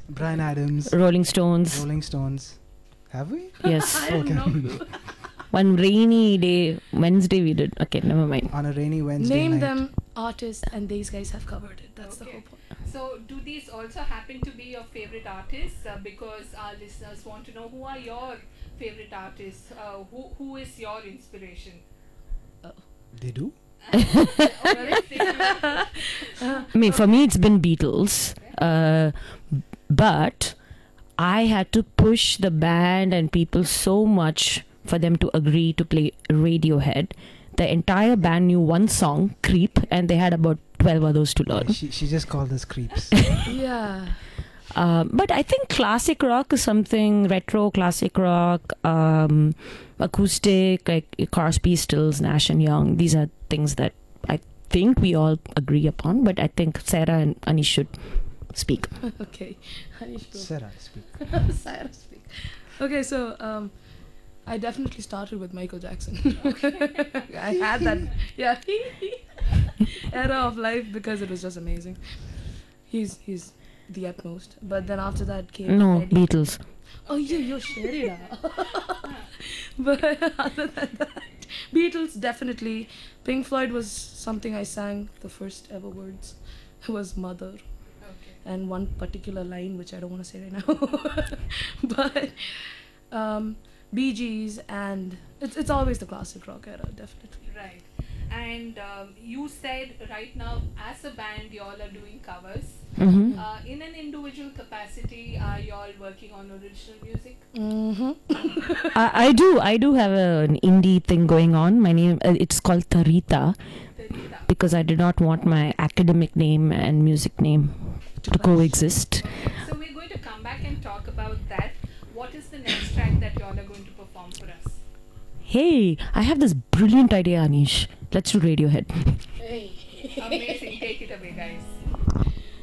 Bryan Adams, Rolling Stones. Rolling Stones. Have we? Yes. I don't know. One rainy day, Wednesday we did. Okay, never mind. On a rainy Wednesday Name night. them artists, and these guys have covered it. That's the Okay. whole point. So, do these also happen to be your favorite artists? Because our listeners want to know who are your favorite artists. Who is your inspiration? They do? I mean, for me, it's been Beatles. But I had to push the band and people so much for them to agree to play Radiohead. The entire band knew one song, Creep, and they had about 12 others to learn. She just called us creeps. Yeah. But I think classic rock is something, retro classic rock, acoustic, like Crosby, Stills, Nash and Young. These are things that I think we all agree upon, but I think Sarah and Anish should speak. Okay. Anish, go. Sarah, speak. Sarah, speak. Okay, so I definitely started with Michael Jackson. I had that era of life because it was just amazing. He's the utmost. But then after that came No, Eddie. Beatles. Oh yeah, you're Sherida. But other than that, Beatles definitely. Pink Floyd was something I sang. The first ever words was Mother. Okay. And one particular line which I don't want to say right now. But Bee Gees, and it's always the classic rock era, definitely. Right. And you said right now, as a band, you all are doing covers. Hmm. In an individual capacity, are you all working on original music? Mm-hmm. I do have an indie thing going on. My name, it's called Tarita, Tarita. because I did not want my academic name and music name to coexist. Okay. So we're going to come back and talk about that. What is the next track that you all are going to perform for us? Hey, I have this brilliant idea, Anish. Let's do Radiohead. Hey. Amazing. Take it away, guys.